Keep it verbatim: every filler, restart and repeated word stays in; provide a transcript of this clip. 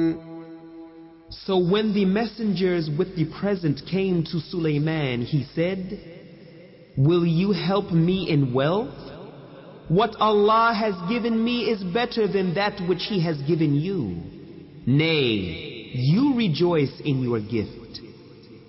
So when the messengers with the present came to Sulaiman, he said, "Will you help me in wealth? What Allah has given me is better than that which He has given you. Nay, you rejoice in your gift."